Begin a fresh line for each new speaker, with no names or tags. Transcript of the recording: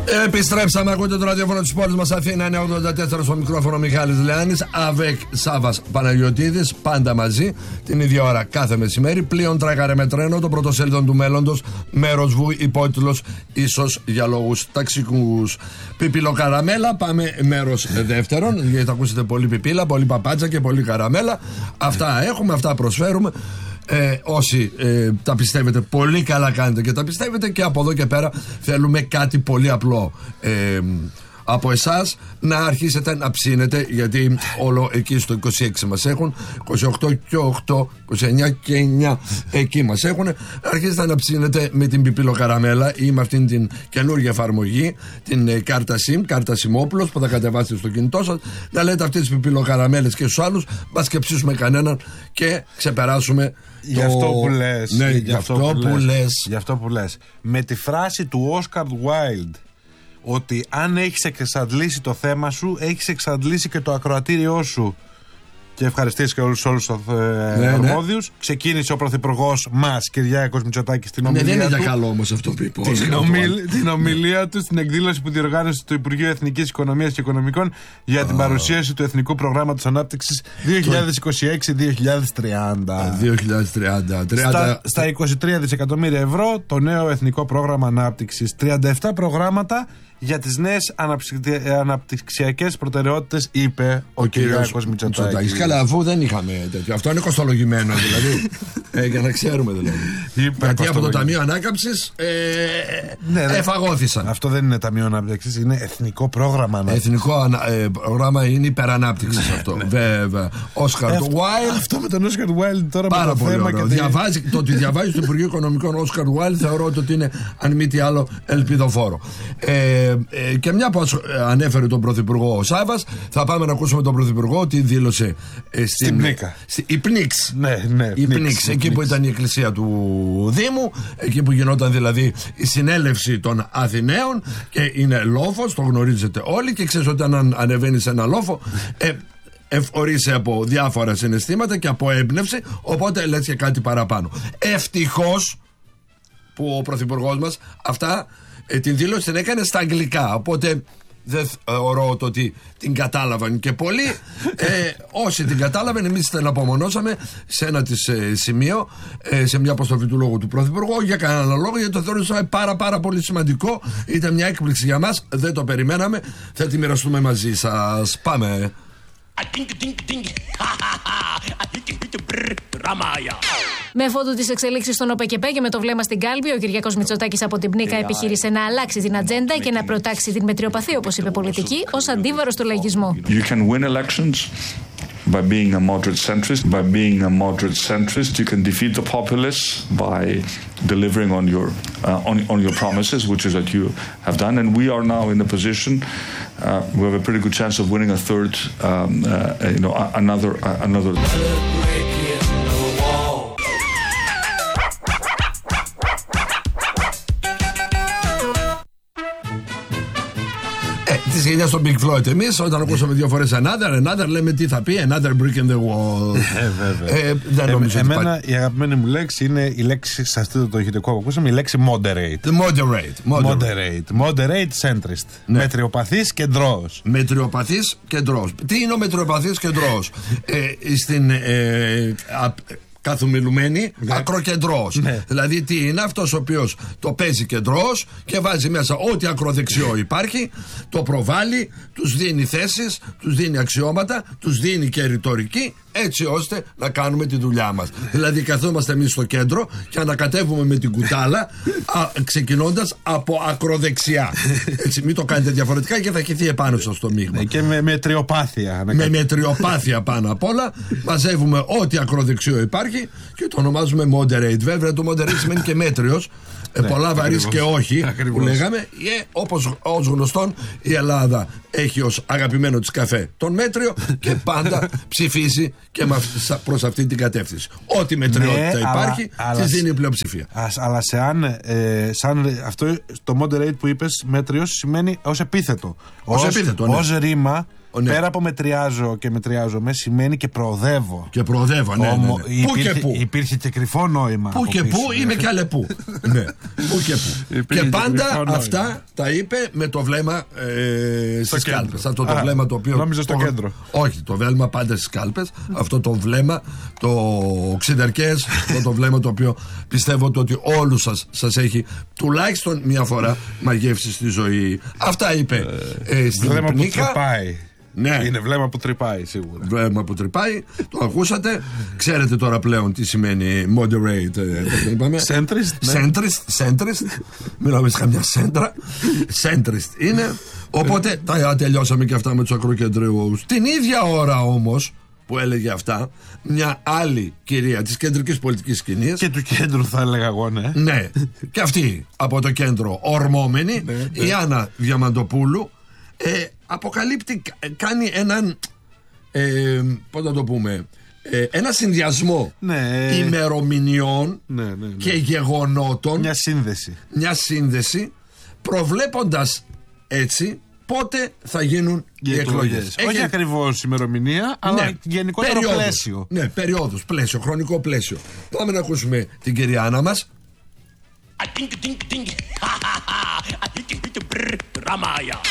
Επιστρέψαμε, ακούτε το ραδιόφωνο της πόλης μας Αθήνα 984 στο μικρόφωνο Μιχάλης Λεάνης. ΑΒΕΚ Σάβας Παναγιωτίδης, πάντα μαζί, την ίδια ώρα κάθε μεσημέρι. Πλοίον τράγαρε με τρένο, το πρωτοσέλιδο του μέλλοντος, μέρος βου, υπότιτλος ίσως για λόγους ταξικούς. Πιπίλο καραμέλα, πάμε μέρος δεύτερον, γιατί θα ακούσετε πολύ πιπίλα, πολύ παπάτσα και πολύ καραμέλα. Αυτά έχουμε, αυτά προσφέρουμε. Όσοι τα πιστεύετε, πολύ καλά κάνετε και τα πιστεύετε, και από εδώ και πέρα θέλουμε κάτι πολύ απλό από εσάς, να αρχίσετε να ψήνετε, γιατί όλο εκεί στο 26 μας έχουν, 28 και 8, 29 και 9 εκεί μας έχουν. Αρχίσετε να ψήνετε με την πιπίλο καραμέλα ή με αυτήν την καινούργια εφαρμογή, την κάρτα SIM, κάρτα SIMόπουλος, που θα κατεβάσετε στο κινητό σας, να λέτε αυτές τις πιπίλο καραμέλες και στους άλλους, μπας και ψήσουμε κανέναν και ξεπεράσουμε.
Γι' αυτό που λες.
Ναι, γι' αυτό που λες.
Με τη φράση του Oscar Wilde, ότι αν έχεις εξαντλήσει το θέμα σου, έχεις εξαντλήσει και το ακροατήριό σου. Και ευχαριστήσεις και όλους τους αρμόδιους. Ξεκίνησε ο Πρωθυπουργός μας, Κυριάκος Μητσοτάκης, την ομιλία του.
Δεν είναι για καλό όμως αυτό που είπε.
Την ομιλία του στην εκδήλωση που διοργάνωσε το Υπουργείο Εθνικής Οικονομίας και Οικονομικών για την παρουσίαση του Εθνικού Προγράμματος Ανάπτυξης 2026-2030.
2030.
Στα 23 δισεκατομμύρια ευρώ το νέο Εθνικό Πρόγραμμα Ανάπτυξης. 37 προγράμματα για τις νέες αναπτυξιακές προτεραιότητες, είπε ο Κυριάκος Μητσοτάκης.
Καλά, αφού δεν είχαμε τέτοιο. Αυτό είναι κοστολογημένο δηλαδή. Για να ξέρουμε δηλαδή. Γιατί από το Ταμείο Ανάκαμψης εφαγώθησαν.
Αυτό δεν είναι Ταμείο Ανάπτυξης, είναι Εθνικό Πρόγραμμα Ανάπτυξης.
Εθνικό πρόγραμμα είναι υπερανάπτυξης αυτό. Βέβαια. Oscar Wilde.
Αυτό με τον Oscar Wilde τώρα
πάρα
με το
πολύ
θέμα.
Το ότι διαβάζει στο Υπουργείο Οικονομικών Oscar Wilde, θεωρώ ότι είναι, αν μη τι άλλο, ελπιδοφόρο. Και μια που ανέφερε τον Πρωθυπουργό ο Σάβας, θα πάμε να ακούσουμε τον Πρωθυπουργό ότι δήλωσε
στην Πνίκα.
Η Πνίξ.
Η
Πνίξ, εκεί που ήταν η εκκλησία του Δήμου, εκεί που γινόταν δηλαδή η συνέλευση των Αθηναίων, και είναι λόφος, το γνωρίζετε όλοι, και ξέρεις ότι αν ανεβαίνει σε ένα λόφο εφορείσαι από διάφορα συναισθήματα και από έμπνευση, οπότε λες και κάτι παραπάνω. Ευτυχώς που ο Πρωθυπουργός μας αυτά την δήλωση την έκανε στα αγγλικά, οπότε δεν θεωρώ ότι την κατάλαβαν και πολλοί. Όσοι την κατάλαβαν, εμείς την απομονώσαμε σε ένα της σημείο, σε μια αποστολή του λόγου του Πρωθυπουργού, για κανένα λόγο, γιατί το θεωρούσαμε πάρα πολύ σημαντικό. Ήταν μια έκπληξη για μας, δεν το περιμέναμε. Θα τη μοιραστούμε μαζί σας. Πάμε.
Με φόντο τις εξελίξεις στον ΟΠΕΚΕΠΕ και με το βλέμμα στην κάλπη, ο Κυριάκος Μητσοτάκης από την Πνίκα επιχείρησε να αλλάξει την ατζέντα και να προτάξει την μετριοπαθή, όπως είπε, πολιτική ως αντίβαρο στο λαϊκισμό.
You can win elections by being a moderate centrist. By being a moderate centrist, you can defeat the populists by delivering on your promises, which is what you have done. And we are now in a position. We have a pretty good chance of winning a third, another.
Της γενιάς των Big Floyd. Εμείς όταν ακούσαμε δύο φορές another, λέμε τι θα πει, another brick in the wall.
Δεν νομίζω. Εμένα η αγαπημένη μου λέξη είναι η λέξη, σε αυτό το ηχητικό που ακούσαμε, η λέξη moderate. Moderate centrist. Ναι. Μετριοπαθής κεντρός.
Μετριοπαθής κεντρός. Τι είναι ο μετριοπαθής κεντρός? Στην καθομιλουμένη, ακροκεντρός. Ναι. Δηλαδή τι είναι? Αυτός ο οποίος το παίζει κεντρός και βάζει μέσα ό,τι ακροδεξιό υπάρχει, το προβάλλει, τους δίνει θέσεις, τους δίνει αξιώματα, τους δίνει και ρητορική, έτσι ώστε να κάνουμε τη δουλειά μας. Δηλαδή καθόμαστε εμείς στο κέντρο και ανακατεύουμε με την κουτάλα, ξεκινώντας από ακροδεξιά. Έτσι, μην το κάνετε διαφορετικά και θα χυθεί επάνω σας το μείγμα.
Και με μετριοπάθεια.
Με μετριοπάθεια πάνω απ' όλα μαζεύουμε ό,τι ακροδεξιό υπάρχει και το ονομάζουμε moderate. Βέβαια το moderate σημαίνει και μέτριος. Πολλά βαρύς και όχι, που λέγαμε. Όπως ως γνωστόν, η Ελλάδα έχει ως αγαπημένο της καφέ τον μέτριο και πάντα ψηφίζει και προς αυτή την κατεύθυνση. Ό,τι μετριότητα υπάρχει, της δίνει πλειοψηφία.
Αλλά σαν αυτό το moderate που είπες, μέτριος, σημαίνει ως επίθετο. Ως ρήμα Πέρα από μετριάζομαι, σημαίνει και προοδεύω.
Και προοδεύω, ναι.
Πού και πού. Υπήρχε και κρυφό νόημα.
Πού και πού, είμαι και αλεπού. Ναι, πού και πού. Και πάντα αυτά τα είπε με το βλέμμα στις κάλπες. Αυτό το βλέμμα το οποίο.
Νόμιζα στο κέντρο.
Όχι, το βλέμμα πάντα στις κάλπες. Αυτό το βλέμμα, το ξυντερκές, το βλέμμα το οποίο πιστεύω ότι όλους σας έχει τουλάχιστον μια φορά μαγεύσει στη ζωή. Αυτά είπε στην
βλέμμα
Πνίκα.
που τρυπάει.
Ναι.
Είναι βλέμμα που τρυπάει σίγουρα.
Βλέμμα που τρυπάει, το ακούσατε. Ξέρετε τώρα πλέον τι σημαίνει moderate. Centrist. Μιλάμε σε καμιά σέντρα. Centrist είναι. Οπότε τελειώσαμε και αυτά με τους ακροκεντρικούς. Την ίδια ώρα όμως που έλεγε αυτά, μια άλλη κυρία της κεντρικής πολιτικής σκηνής.
Και του κέντρου θα έλεγα εγώ, ναι.
Ναι, και αυτή από το κέντρο ορμόμενη, η Άννα Διαμαντοπούλου, αποκαλύπτει, κάνει έναν, πώς να το πούμε, ένα συνδυασμό ημερομηνιών και γεγονότων. Μια σύνδεση, προβλέποντας έτσι πότε θα γίνουν οι εκλογές.
Όχι ακριβώς ημερομηνία, αλλά γενικότερο πλαίσιο.
Ναι, περιόδους, πλαίσιο, χρονικό πλαίσιο. Πάμε να ακούσουμε την κυρία Άννα μας.